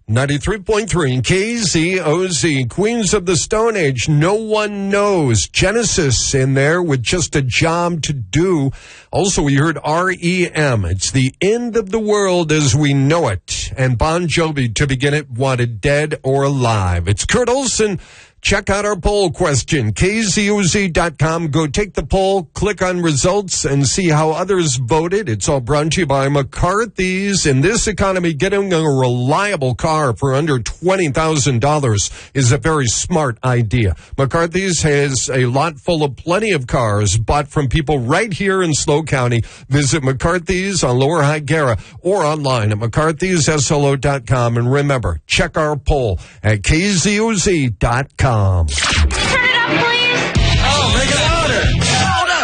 93.3 KZOZ, Queens of the Stone Age, No One Knows. Genesis in there with Just a Job to Do. Also, we heard REM. It's the end of the world as we know it. And Bon Jovi, to begin it, Wanted Dead or Alive. It's Kurt Olson. Check out our poll question, KZOZ.com. Go take the poll, click on results, and see how others voted. It's all brought to you by McCarthy's. In this economy, getting a reliable car for under $20,000 is a very smart idea. McCarthy's has a lot full of plenty of cars bought from people right here in SLO County. Visit McCarthy's on Lower Higuera or online at McCarthy'sSLO.com. And remember, check our poll at KZOZ.com. Turn it up, please.